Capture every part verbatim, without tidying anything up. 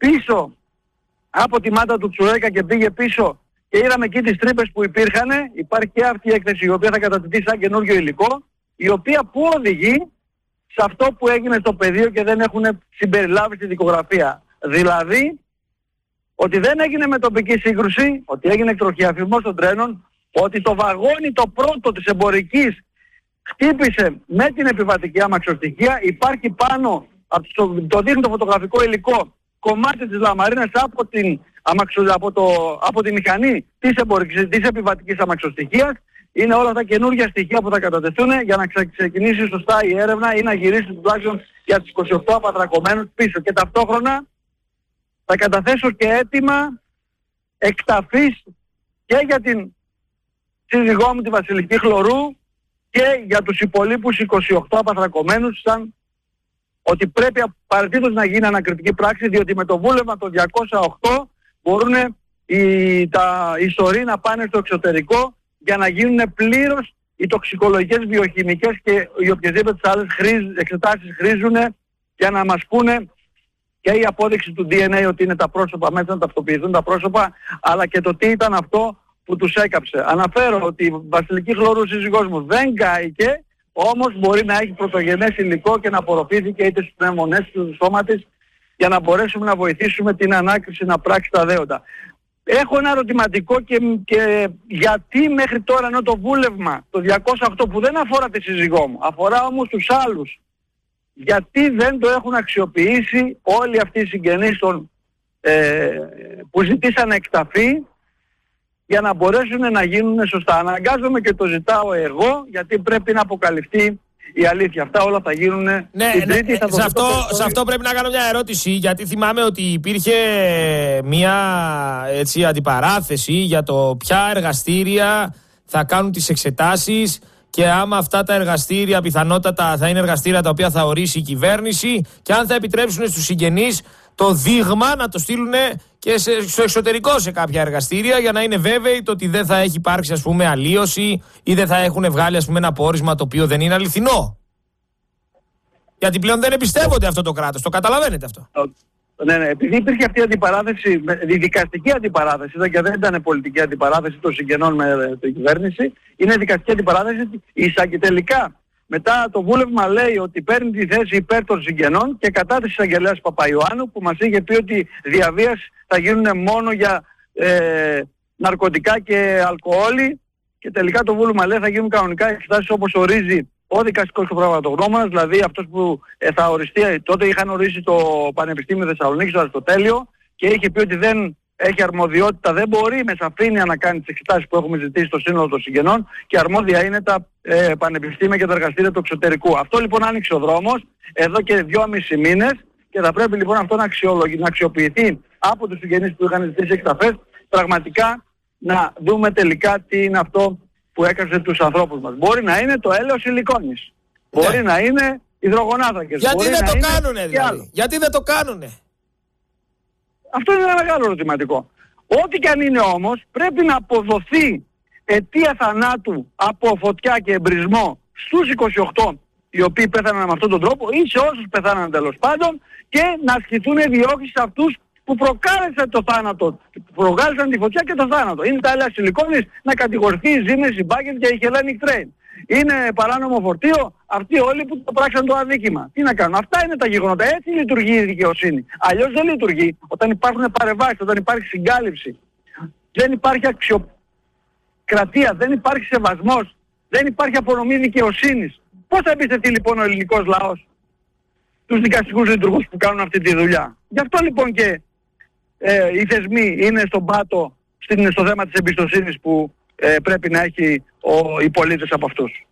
πίσω από τη μάτα του Τσουρέκα και πήγε πίσω και είδαμε εκεί τις τρύπες που υπήρχαν. Υπάρχει και αυτή η έκθεση η οποία θα κατατεθεί σαν καινούργιο υλικό, η οποία που οδηγεί σε αυτό που έγινε στο πεδίο και δεν έχουν συμπεριλάβει στη δικογραφία. Δηλαδή, ότι δεν έγινε με τοπική σύγκρουση, ότι έγινε εκτροχιαφισμός των τρένων, ότι το βαγόνι το πρώτο της εμπορικής χτύπησε με την επιβατική αμαξοστοιχεία, υπάρχει πάνω, το δείχνει το φωτογραφικό υλικό, κομμάτι της λαμαρίνας από την, αμαξο, από το, από τη μηχανή της, εμπορικής, της επιβατικής αμαξοστοιχείας. Είναι όλα τα καινούργια στοιχεία που θα κατατεθούν για να ξεκινήσει σωστά η έρευνα ή να γυρίσει τουλάχιστον για τους είκοσι οκτώ απατρακωμένους πίσω. Και ταυτόχρονα θα καταθέσω και αίτημα εκταφής και για την σύζυγό μου τη Βασιλική Χλωρού και για τους υπολείπους είκοσι οκτώ απατρακωμένους, σαν ότι πρέπει απαραίτητος να γίνει ανακριτική πράξη, διότι με το βούλευμα το διακόσια οκτώ μπορούν οι, τα, οι σωροί να πάνε στο εξωτερικό για να γίνουν πλήρως οι τοξικολογικές, βιοχημικές και οι οποιασδήποτε άλλες εξετάσεις χρήζουν για να μας πούνε και η απόδειξη του ντι εν έι ότι είναι τα πρόσωπα μέσα, να ταυτοποιηθούν τα πρόσωπα, αλλά και το τι ήταν αυτό που τους έκαψε. Αναφέρω ότι η Βασιλική Χλωρού, σύζυγός μου, δεν κάηκε, όμως μπορεί να έχει πρωτογενές υλικό και να απορροφήθηκε είτε στις πνευμονές του σώμα της για να μπορέσουμε να βοηθήσουμε την ανάκριση να πράξει τα δέοντα. Έχω ένα ερωτηματικό και, και γιατί μέχρι τώρα, ενώ το βούλευμα το διακόσια οκτώ που δεν αφορά τη σύζυγό μου, αφορά όμως τους άλλους, γιατί δεν το έχουν αξιοποιήσει όλοι αυτοί οι συγγενείς των, ε, που ζητήσανε εκταφή για να μπορέσουν να γίνουν σωστά. Αναγκάζομαι και το ζητάω εγώ, γιατί πρέπει να αποκαλυφθεί η αλήθεια. Αυτά όλα θα γίνουν ναι, την Τρίτη. Ναι, θα σε, αυτό, σε αυτό πρέπει να κάνω μια ερώτηση, γιατί θυμάμαι ότι υπήρχε μια έτσι, αντιπαράθεση για το ποια εργαστήρια θα κάνουν τις εξετάσεις και άμα αυτά τα εργαστήρια πιθανότατα θα είναι εργαστήρια τα οποία θα ορίσει η κυβέρνηση και αν θα επιτρέψουν στους συγγενείς το δείγμα να το στείλουν και σε, στο εξωτερικό σε κάποια εργαστήρια για να είναι βέβαιοι το ότι δεν θα έχει υπάρξει, ας πούμε, αλλίωση ή δεν θα έχουν βγάλει, ας πούμε, ένα πόρισμα το οποίο δεν είναι αληθινό. Γιατί πλέον δεν εμπιστεύονται αυτό το κράτος. Το καταλαβαίνετε αυτό. Ναι, ναι, επειδή υπήρχε αυτή η αντιπαράθεση, η δικαστική αντιπαράθεση, και δεν ήταν πολιτική αντιπαράθεση των συγγενών με την κυβέρνηση, είναι δικαστική αντιπαράθεση, ίσα και τελικά μετά το βούλευμα λέει ότι παίρνει τη θέση υπέρ των συγγενών και κατά της εισαγγελέας Παπαϊωάννου, που μας είχε πει ότι διαβίας θα γίνουν μόνο για ε, ναρκωτικά και αλκοόλι, και τελικά το βούλευμα λέει θα γίνουν κανονικά εξετάσεις όπως ορίζει ο δικαστικός και πραγματογνώμονας, δηλαδή αυτός που ε, θα οριστεί. Τότε είχαν ορίσει το Πανεπιστήμιο Θεσσαλονίκης, το Αριστοτέλειο, και είχε πει ότι δεν έχει αρμοδιότητα, δεν μπορεί με σαφήνεια να κάνει τις εξετάσεις που έχουμε ζητήσει στο σύνολο των συγγενών, και αρμόδια είναι τα ε, πανεπιστήμια και τα εργαστήρια του εξωτερικού. Αυτό λοιπόν άνοιξε ο δρόμος εδώ και δυόμισι μήνες και θα πρέπει λοιπόν αυτό να, να αξιοποιηθεί από τους συγγενείς που είχαν ζητήσει εκταφές, πραγματικά να δούμε τελικά τι είναι αυτό που έκαψε τους ανθρώπους μας. Μπορεί να είναι το έλεος υλικόνης, ναι. Μπορεί να είναι υδρογονάθρακες. Γιατί δεν το κάνουνε δηλαδή, γιατί δεν το κάνουνε. Αυτό είναι ένα μεγάλο ερωτηματικό. Ό,τι και αν είναι όμως, πρέπει να αποδοθεί αιτία θανάτου από φωτιά και εμπρισμό στους είκοσι οκτώ οι οποίοι πέθαναν με αυτόν τον τρόπο ή σε όσους πεθάναν τέλος πάντων, και να ασκηθούν διώξεις σε αυτούς που προκάλεσαν το θάνατο, που προκάλεσαν τη φωτιά και το θάνατο. Είναι τα έλαια σιλικόνης να κατηγορηθεί η Siemens, η Baggett και η Hellenic Train. Είναι παράνομο φορτίο αυτοί όλοι που το πράξαν το αδίκημα. Τι να κάνουν. Αυτά είναι τα γεγονότα. Έτσι λειτουργεί η δικαιοσύνη. Αλλιώς δεν λειτουργεί. Όταν υπάρχουν παρεμβάσεις, όταν υπάρχει συγκάλυψη, δεν υπάρχει αξιοκρατία, δεν υπάρχει σεβασμός, δεν υπάρχει απονομή δικαιοσύνης. Πώς θα εμπιστευτεί λοιπόν ο ελληνικός λαός τους δικαστικούς λειτουργούς που κάνουν αυτή τη δουλειά? Γι' αυτό λοιπόν και ε, οι θεσμοί είναι στον πάτο στην, στο θέμα της εμπιστοσύνης που ε, πρέπει να έχει ο, οι πολίτες από αυτούς.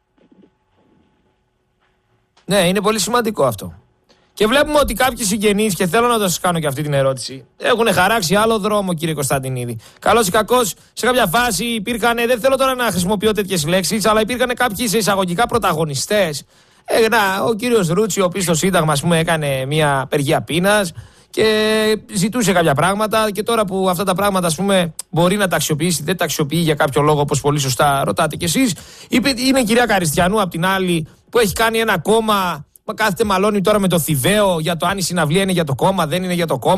Ναι, είναι πολύ σημαντικό αυτό. Και βλέπουμε ότι κάποιοι συγγενείς, και θέλω να σας κάνω και αυτή την ερώτηση, έχουν χαράξει άλλο δρόμο, κύριε Κωνσταντινίδη. Καλώς ή κακώς, σε κάποια φάση υπήρχαν, δεν θέλω τώρα να χρησιμοποιώ τέτοιες λέξεις, αλλά υπήρχαν κάποιοι σε εισαγωγικά πρωταγωνιστές. Ε, να, ο κύριος Ρούτσι, ο οποίος στο Σύνταγμα, ας πούμε, έκανε μια απεργία πείνας και ζητούσε κάποια πράγματα, και τώρα που αυτά τα πράγματα, ας πούμε, μπορεί να τα αξιοποιήσει, δεν τα αξιοποιεί για κάποιο λόγο, όπως πολύ σωστά ρωτάτε κι εσείς. Είναι η κυρία Καριστιανού, απ' την άλλη, που έχει κάνει ένα κόμμα, κάθεται μαλώνει τώρα με το Θηβαίο για το αν η συναυλία είναι για το κόμμα, δεν είναι για το κόμμα.